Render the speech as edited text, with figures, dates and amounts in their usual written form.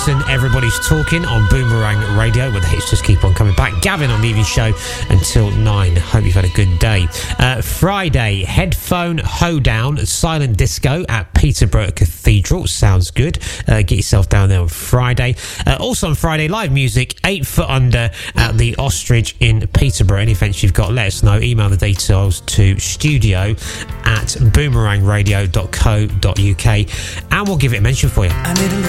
Jason, Everybody's Talking on Boomerang Radio, where the hits just keep on coming back. Gavin on the evening show until 9. Hope you've had a good day. Friday, Headphone Hoedown, Silent Disco at Peterborough Cathedral. Sounds good. Get yourself down there on Friday. Also on Friday, live music, 8 Foot Under at the Ostrich in Peterborough. Any events you've got, let us know. Email the details to studio@boomerangradio.co.uk and we'll give it a mention for you. I need a